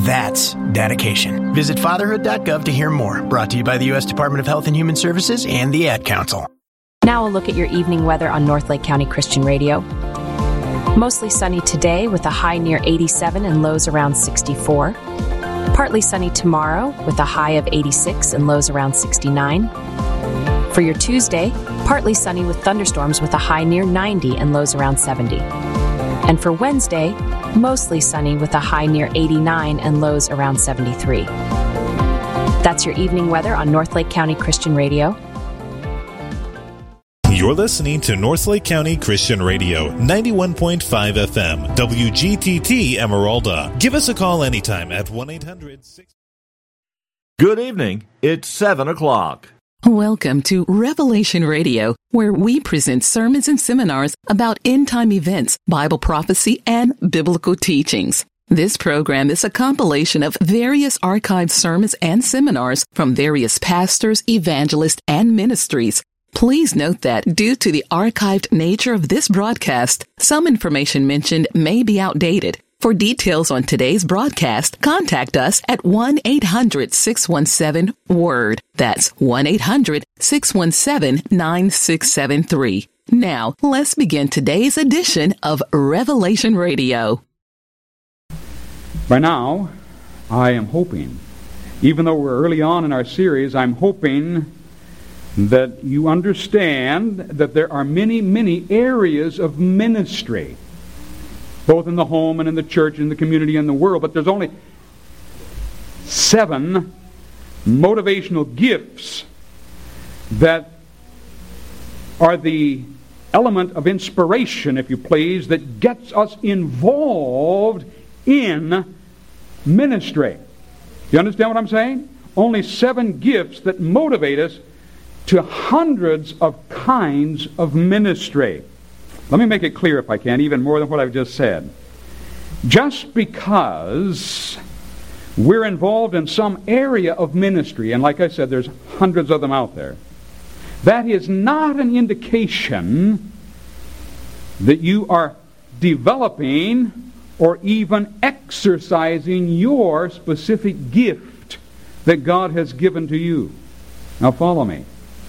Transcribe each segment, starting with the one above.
That's dedication. Visit fatherhood.gov to hear more. Brought to you by the U.S. Department of Health and Human Services and the Ad Council. Now a look at your evening weather on North Lake County Christian Radio. Mostly sunny today with a high near 87 and lows around 64. Partly sunny tomorrow with a high of 86 and lows around 69. For your Tuesday, partly sunny with thunderstorms with a high near 90 and lows around 70. And for Wednesday, mostly sunny with a high near 89 and lows around 73. That's your evening weather on North Lake County Christian Radio. You're listening to North Lake County Christian Radio, 91.5 FM, WGTT Emeralda. Give us a call anytime at 1-800-6... Good evening. It's 7 o'clock. Welcome to Revelation Radio, where we present sermons and seminars about end-time events, Bible prophecy, and biblical teachings. This program is a compilation of various archived sermons and seminars from various pastors, evangelists, and ministries. Please note that due to the archived nature of this broadcast, some information mentioned may be outdated. For details on today's broadcast, contact us at 1-800-617-WORD. That's 1-800-617-9673. Now, let's begin today's edition of Revelation Radio. By now, I am hoping, even though we're early on in our series, I'm hoping that you understand that there are many, many areas of ministry, both in the home and in the church, in the community, and the world. But there's only 7 motivational gifts that are the element of inspiration, if you please, that gets us involved in ministry. You understand what I'm saying? Only 7 gifts that motivate us to hundreds of kinds of ministry. Let me make it clear, if I can, even more than what I've just said. Just because we're involved in some area of ministry, and like I said, there's hundreds of them out there, that is not an indication that you are developing or even exercising your specific gift that God has given to you. Now follow me.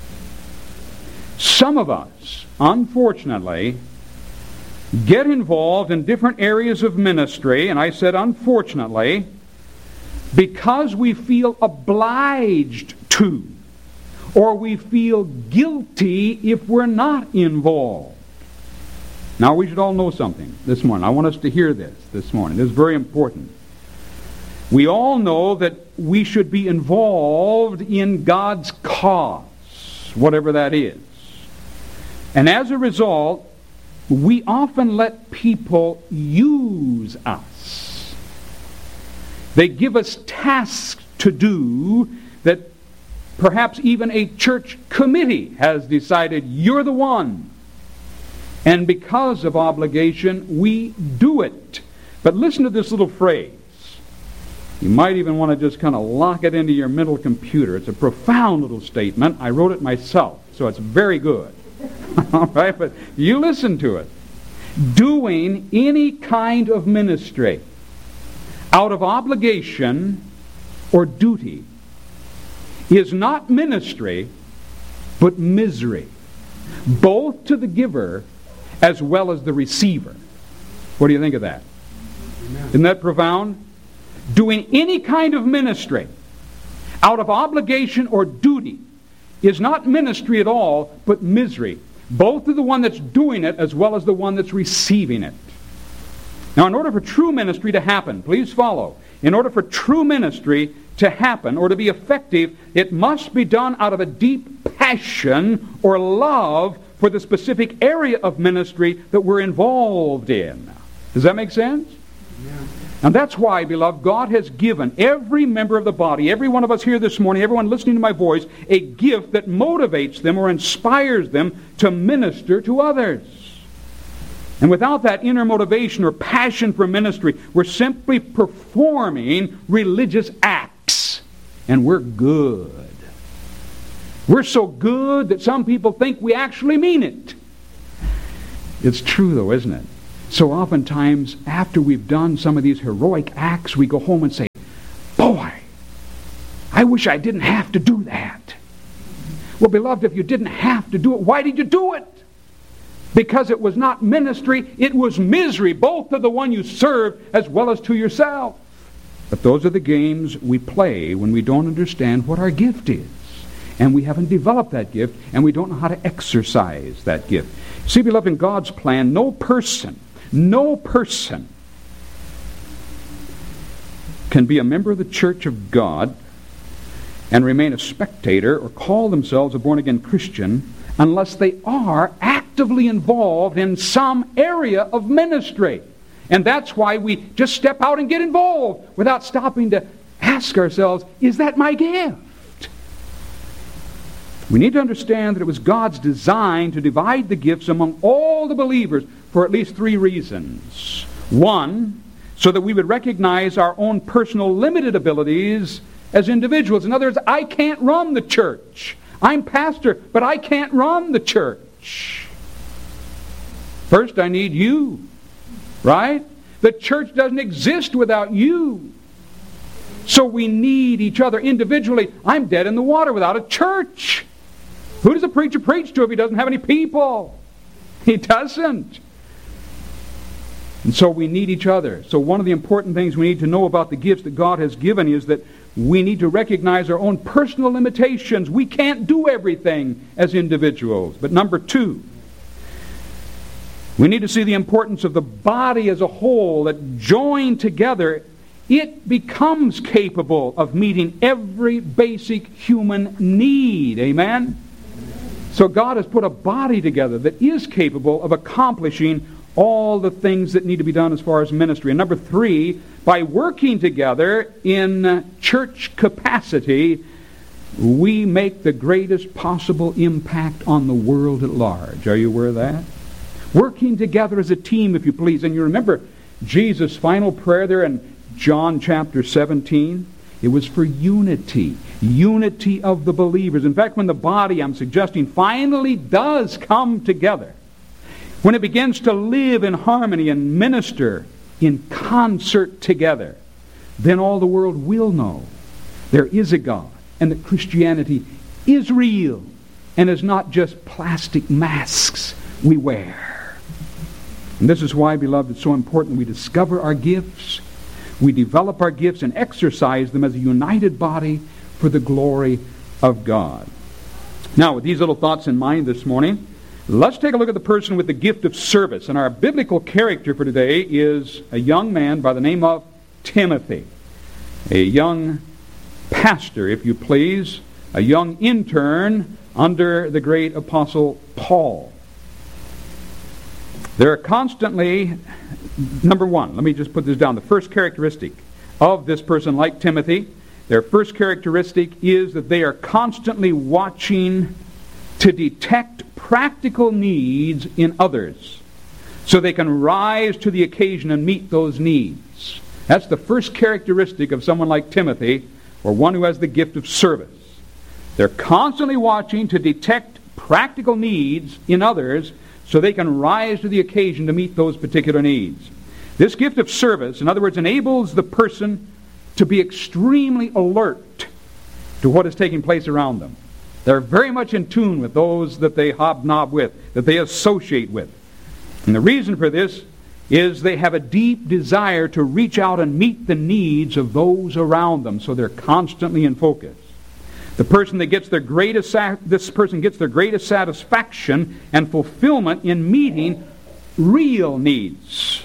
Some of us, unfortunately, get involved in different areas of ministry, and I said unfortunately, because we feel obliged to, or we feel guilty if we're not involved. Now we should all know something this morning. I want us to hear this morning. This is very important. We all know that we should be involved in God's cause, whatever that is. And as a result, we often let people use us. They give us tasks to do that perhaps even a church committee has decided you're the one. And because of obligation, we do it. But listen to this little phrase. You might even want to just kind of lock it into your mental computer. It's a profound little statement. I wrote it myself, so it's very good. All right, but you listen to it. Doing any kind of ministry out of obligation or duty is not ministry, but misery, both to the giver as well as the receiver. What do you think of that? Amen. Isn't that profound? Doing any kind of ministry out of obligation or duty is not ministry at all, but misery, both to the one that's doing it as well as the one that's receiving it. Now, in order for true ministry to happen, please follow, in order for true ministry to happen or to be effective, it must be done out of a deep passion or love for the specific area of ministry that we're involved in. Does that make sense? Yeah. And that's why, beloved, God has given every member of the body, every one of us here this morning, everyone listening to my voice, a gift that motivates them or inspires them to minister to others. And without that inner motivation or passion for ministry, we're simply performing religious acts. And we're good. We're so good that some people think we actually mean it. It's true, though, isn't it? So oftentimes, after we've done some of these heroic acts, we go home and say, wish I didn't have to do that. Well, beloved, if you didn't have to do it, why did you do it? Because it was not ministry, it was misery, both to the one you serve as well as to yourself. But those are the games we play when we don't understand what our gift is. And we haven't developed that gift, and we don't know how to exercise that gift. See, beloved, in God's plan, no person can be a member of the church of God and remain a spectator or call themselves a born-again Christian unless they are actively involved in some area of ministry. And that's why we just step out and get involved without stopping to ask ourselves, is that my gift? We need to understand that it was God's design to divide the gifts among all the believers for at least 3 reasons. 1, so that we would recognize our own personal limited abilities as individuals. In other words, I can't run the church. I'm pastor, but I can't run the church. First, I need you, right? The church doesn't exist without you. So we need each other individually. I'm dead in the water without a church. Who does a preacher preach to if he doesn't have any people? He doesn't. And so we need each other. So one of the important things we need to know about the gifts that God has given is that we need to recognize our own personal limitations. We can't do everything as individuals. But number 2, we need to see the importance of the body as a whole, that joined together, it becomes capable of meeting every basic human need. Amen? So God has put a body together that is capable of accomplishing all the things that need to be done as far as ministry. And number 3, by working together in church capacity, we make the greatest possible impact on the world at large. Are you aware of that? Working together as a team, if you please. And you remember Jesus' final prayer there in John chapter 17? It was for unity. Unity of the believers. In fact, when the body, I'm suggesting, finally does come together, when it begins to live in harmony and minister in concert together, then all the world will know there is a God and that Christianity is real and is not just plastic masks we wear. And this is why, beloved, it's so important we discover our gifts, we develop our gifts and exercise them as a united body for the glory of God. Now, with these little thoughts in mind this morning, let's take a look at the person with the gift of service. And our biblical character for today is a young man by the name of Timothy. A young pastor, if you please, a young intern under the great apostle Paul. There are constantly, number 1, let me just put this down. The first characteristic of this person, like Timothy, their first characteristic is that they are constantly watching to detect practical needs in others so they can rise to the occasion and meet those needs. That's the first characteristic of someone like Timothy, or one who has the gift of service. They're constantly watching to detect practical needs in others so they can rise to the occasion to meet those particular needs. This gift of service, in other words, enables the person to be extremely alert to what is taking place around them. They're very much in tune with those that they hobnob with, that they associate with. And the reason for this is they have a deep desire to reach out and meet the needs of those around them, so they're constantly in focus. The person that gets this person gets their greatest satisfaction and fulfillment in meeting real needs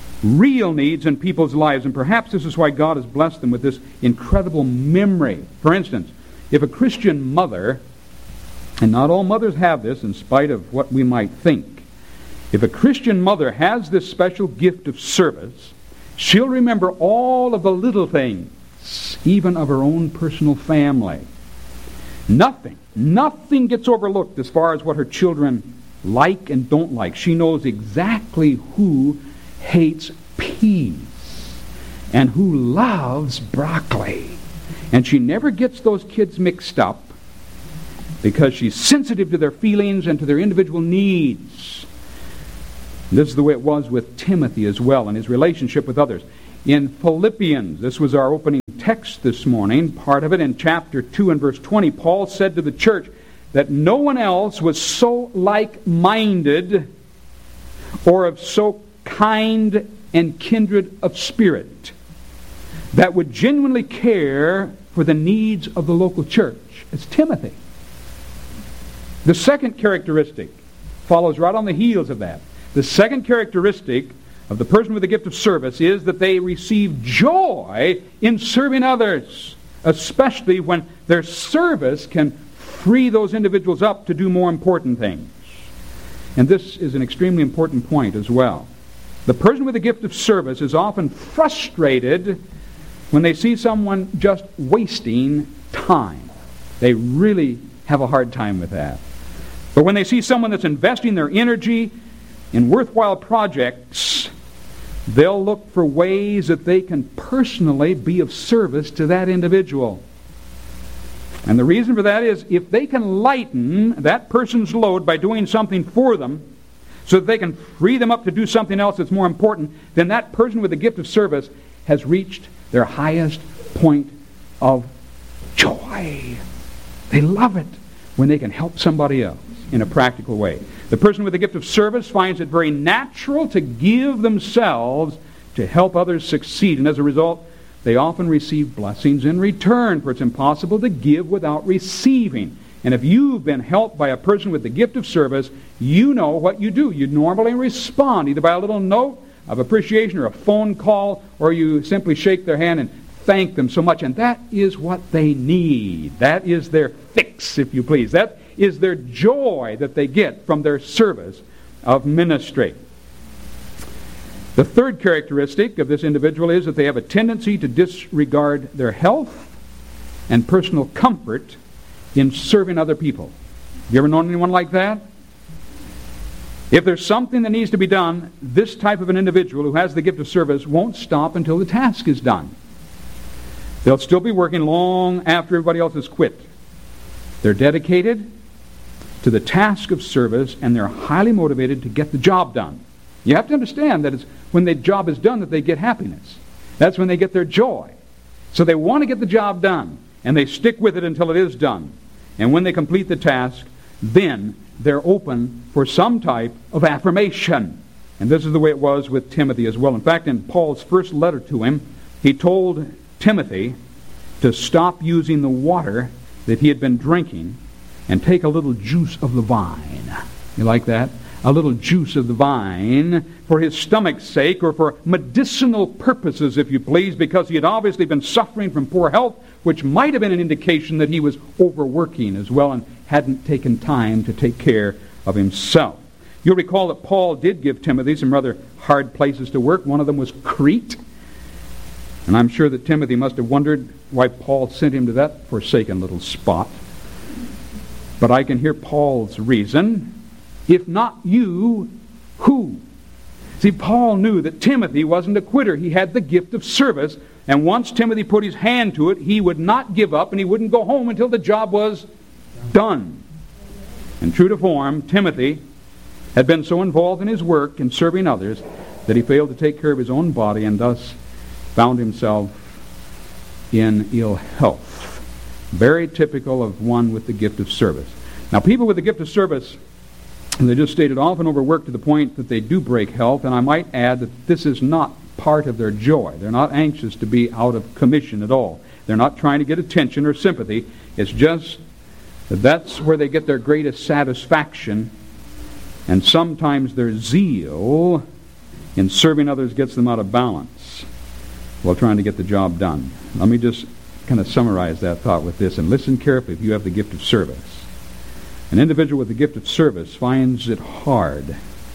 in people's lives. And perhaps this is why God has blessed them with this incredible memory. For instance, if a Christian mother, and not all mothers have this in spite of what we might think, if a Christian mother has this special gift of service, she'll remember all of the little things, even of her own personal family. Nothing gets overlooked as far as what her children like and don't like. She knows exactly who hates peas and who loves broccoli. And she never gets those kids mixed up because she's sensitive to their feelings and to their individual needs. And this is the way it was with Timothy as well in his relationship with others. In Philippians, this was our opening text this morning, part of it in chapter 2 and verse 20, Paul said to the church that no one else was so like-minded or of so kind and kindred of spirit that would genuinely care for the needs of the local church as Timothy. The second characteristic follows right on the heels of that. The second characteristic of the person with the gift of service is that they receive joy in serving others, especially when their service can free those individuals up to do more important things. And this is an extremely important point as well. The person with the gift of service is often frustrated when they see someone just wasting time. They really have a hard time with that. But when they see someone that's investing their energy in worthwhile projects, they'll look for ways that they can personally be of service to that individual. And the reason for that is if they can lighten that person's load by doing something for them so that they can free them up to do something else that's more important, then that person with the gift of service has reached their highest point of joy. They love it when they can help somebody else in a practical way. The person with the gift of service finds it very natural to give themselves to help others succeed, and as a result, they often receive blessings in return, for it's impossible to give without receiving. And if you've been helped by a person with the gift of service, you know what you do. You normally respond either by a little note of appreciation or a phone call, or you simply shake their hand and thank them so much. And that is what they need. That is their fix, if you please. That is their joy that they get from their service of ministry. The third characteristic of this individual is that they have a tendency to disregard their health and personal comfort in serving other people. You ever known anyone like that? If there's something that needs to be done, this type of an individual who has the gift of service won't stop until the task is done. They'll still be working long after everybody else has quit. They're dedicated to the task of service, and they're highly motivated to get the job done. You have to understand that it's when the job is done that they get happiness. That's when they get their joy. So they want to get the job done, and they stick with it until it is done. And when they complete the task, then they're open for some type of affirmation. And this is the way it was with Timothy as well. In fact, in Paul's first letter to him, he told Timothy to stop using the water that he had been drinking and take a little juice of the vine. You like that? A little juice of the vine for his stomach's sake, or for medicinal purposes, if you please, because he had obviously been suffering from poor health, which might have been an indication that he was overworking as well and hadn't taken time to take care of himself. You'll recall that Paul did give Timothy some rather hard places to work. One of them was Crete. And I'm sure that Timothy must have wondered why Paul sent him to that forsaken little spot. But I can hear Paul's reason. If not you, who? See, Paul knew that Timothy wasn't a quitter. He had the gift of service. And once Timothy put his hand to it, he would not give up, and he wouldn't go home until the job was done. And true to form, Timothy had been so involved in his work in serving others that he failed to take care of his own body, and thus found himself in ill health. Very typical of one with the gift of service. Now, people with the gift of service, and they just stated, often overwork to the point that they do break health, and I might add that this is not part of their joy. They're not anxious to be out of commission at all. They're not trying to get attention or sympathy. It's just that that's where they get their greatest satisfaction, and sometimes their zeal in serving others gets them out of balance while trying to get the job done. Let me just kind of summarize that thought with this, and listen carefully if you have the gift of service. An individual with the gift of service finds it hard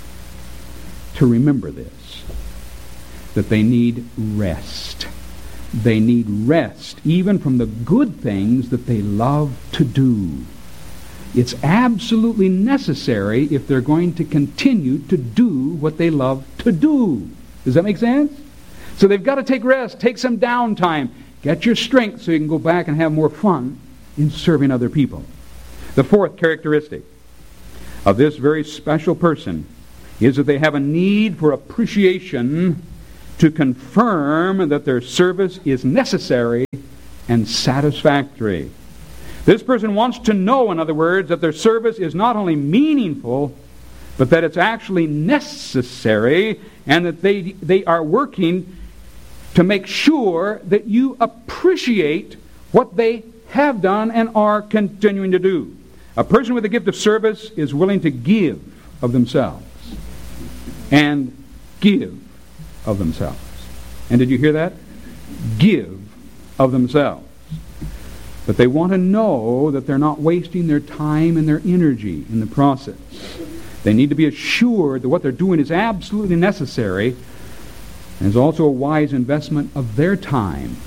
to remember this, that they need rest. They need rest even from the good things that they love to do. It's absolutely necessary if they're going to continue to do what they love to do. Does that make sense? So they've got to take rest, take some downtime, get your strength so you can go back and have more fun in serving other people. The fourth characteristic of this very special person is that they have a need for appreciation to confirm that their service is necessary and satisfactory. This person wants to know, in other words, that their service is not only meaningful, but that it's actually necessary, and that they are working to make sure that you appreciate what they have done and are continuing to do. A person with the gift of service is willing to give of themselves. And give of themselves. And did you hear that? Give of themselves. But they want to know that they're not wasting their time and their energy in the process. They need to be assured that what they're doing is absolutely necessary and is also a wise investment of their time.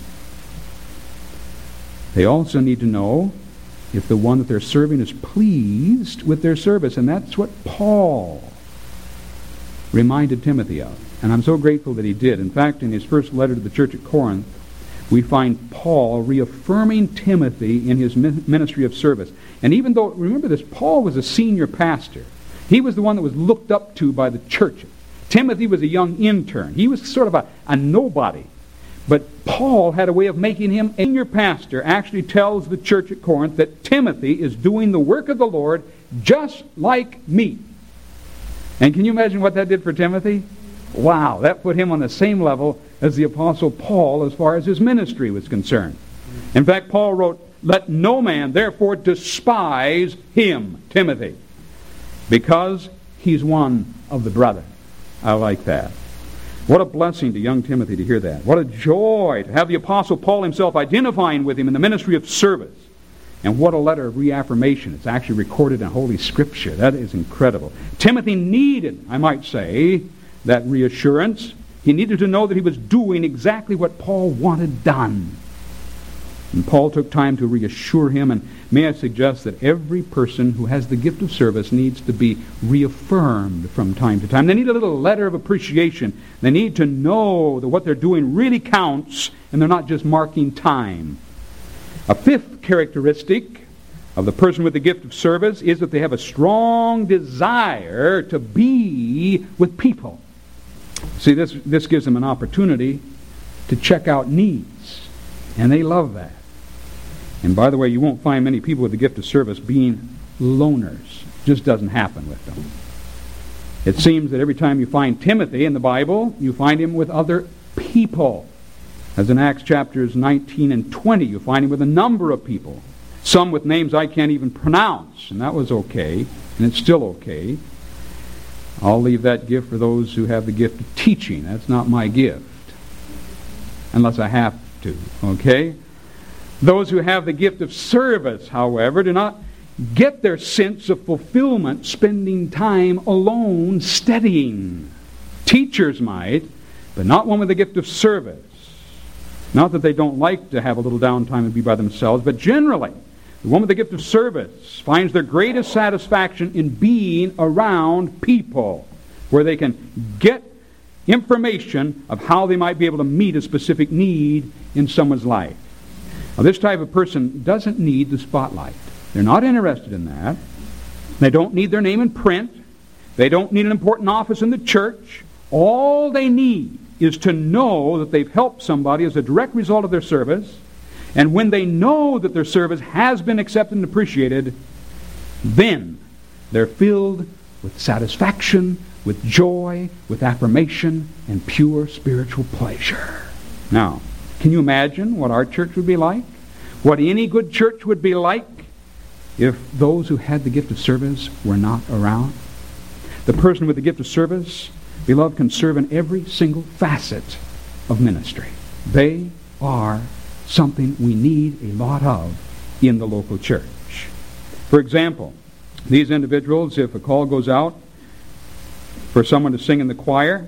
They also need to know if the one that they're serving is pleased with their service. And that's what Paul reminded Timothy of. And I'm so grateful that he did. In fact, in his first letter to the church at Corinth, we find Paul reaffirming Timothy in his ministry of service. And even though, remember this, Paul was a senior pastor. He was the one that was looked up to by the churches. Timothy was a young intern. He was sort of a nobody. But Paul had a way of making him a senior pastor. Actually tells the church at Corinth that Timothy is doing the work of the Lord just like me. And can you imagine what that did for Timothy? Wow, that put him on the same level as the Apostle Paul as far as his ministry was concerned. In fact, Paul wrote, "Let no man therefore despise him," Timothy, because he's one of the brethren. I like that. What a blessing to young Timothy to hear that. What a joy to have the Apostle Paul himself identifying with him in the ministry of service. And what a letter of reaffirmation. It's actually recorded in Holy Scripture. That is incredible. Timothy needed, I might say, that reassurance. He needed to know that he was doing exactly what Paul wanted done. And Paul took time to reassure him. And may I suggest that every person who has the gift of service needs to be reaffirmed from time to time. They need a little letter of appreciation. They need to know that what they're doing really counts and they're not just marking time. A fifth characteristic of the person with the gift of service is that they have a strong desire to be with people. See, this gives them an opportunity to check out needs. And they love that. And by the way, you won't find many people with the gift of service being loners. It just doesn't happen with them. It seems that every time you find Timothy in the Bible, you find him with other people. As in Acts chapters 19 and 20, you find him with a number of people. Some with names I can't even pronounce. And that was okay. And it's still okay. I'll leave that gift for those who have the gift of teaching. That's not my gift. Unless I have to. Okay? Those who have the gift of service, however, do not get their sense of fulfillment spending time alone studying. Teachers might, but not one with the gift of service. Not that they don't like to have a little downtime and be by themselves, but generally, the one with the gift of service finds their greatest satisfaction in being around people where they can get information of how they might be able to meet a specific need in someone's life. Now, this type of person doesn't need the spotlight. They're not interested in that. They don't need their name in print. They don't need an important office in the church. All they need is to know that they've helped somebody as a direct result of their service. And when they know that their service has been accepted and appreciated, then they're filled with satisfaction, with joy, with affirmation, and pure spiritual pleasure. Now, can you imagine what our church would be like? What any good church would be like if those who had the gift of service were not around? The person with the gift of service, beloved, can serve in every single facet of ministry. They are something we need a lot of in the local church. For example, these individuals, if a call goes out for someone to sing in the choir,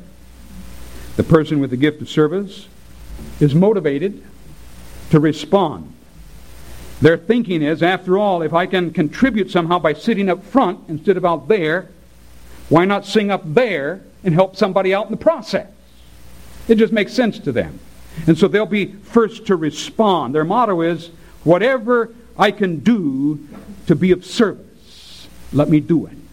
the person with the gift of service is motivated to respond. Their thinking is, after all, if I can contribute somehow by sitting up front instead of out there, why not sing up there and help somebody out in the process? It just makes sense to them. And so they'll be first to respond. Their motto is, whatever I can do to be of service, let me do it.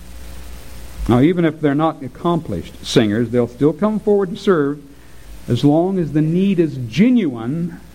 Now, even if they're not accomplished singers, they'll still come forward to serve as long as the need is genuine